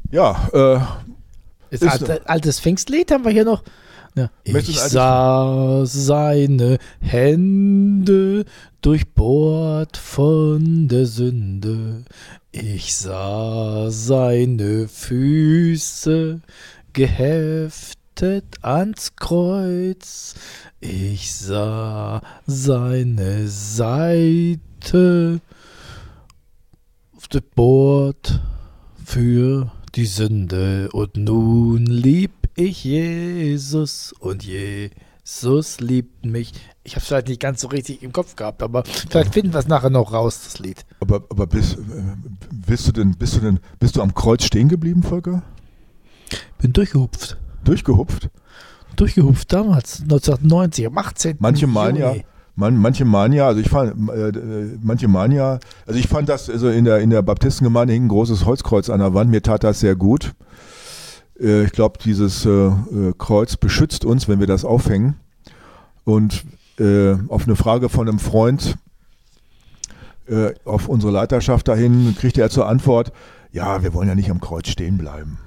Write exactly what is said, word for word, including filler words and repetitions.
Ja, äh, Ist alte, altes Pfingstlied haben wir hier noch. Ja. Möchtest du Ich ein altes- sah seine Hände durchbohrt von der Sünde. Ich sah seine Füße geheftet ans Kreuz. Ich sah seine Seite durchbohrt für die Sünde. Und nun lieb ich Jesus und Jesus liebt mich. Ich habe es vielleicht nicht ganz so richtig im Kopf gehabt, aber vielleicht finden wir es nachher noch raus, das Lied. aber, aber bist, äh, bist, du denn, bist, du denn, bist du am Kreuz stehen geblieben, Volker? Bin durchgehupft. Durchgehupft? Durchgehupft damals, neunzehnhundertneunzig, am achtzehnten Manche meinen ja, Juni. man, manche meinen ja, also ich fand, äh, äh, manche meinen ja, also ich fand das, also in der, in der Baptistengemeinde hing ein großes Holzkreuz an der Wand, mir tat das sehr gut. Äh, ich glaube, dieses äh, äh, Kreuz beschützt uns, wenn wir das aufhängen. Und äh, auf eine Frage von einem Freund, äh, auf unsere Leiterschaft dahin, kriegte er zur Antwort, ja, wir wollen ja nicht am Kreuz stehen bleiben.